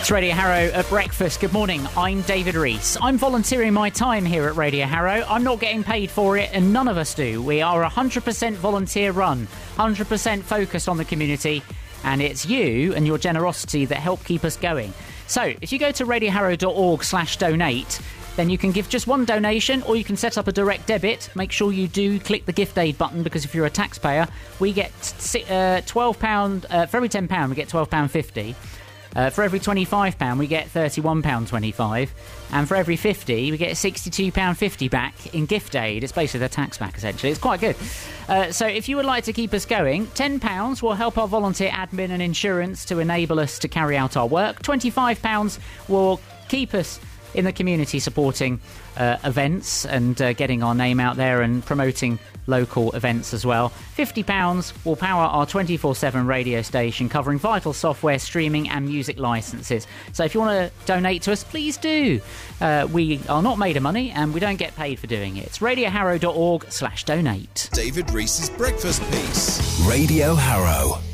It's Radio Harrow at breakfast. Good morning, I'm David Rees. I'm volunteering my time here at Radio Harrow. I'm not getting paid for it, and none of us do. We are 100% volunteer run, 100% focused on the community, and it's you and your generosity that help keep us going. So if you go to radioharrow.org/donate, then you can give just one donation, or you can set up a direct debit. Make sure you do click the gift aid button, because if you're a taxpayer, we get £12 for every £10 we get £12.50. For every £25 we get £31.25, and for every £50 we get £62.50 back in gift aid. It's basically the tax back, essentially. It's quite good. So if you would like to keep us going, £10 will help our volunteer admin and insurance to enable us to carry out our work. £25 will keep us in the community supporting events and getting our name out there and promoting local events as well. £50 will power our 24/7 radio station, covering vital software, streaming and music licenses. So if you want to donate to us, please do. We are not made of money and we don't get paid for doing it. It's radioharrow.org/donate. David Rees's Breakfast Piece. Radio Harrow.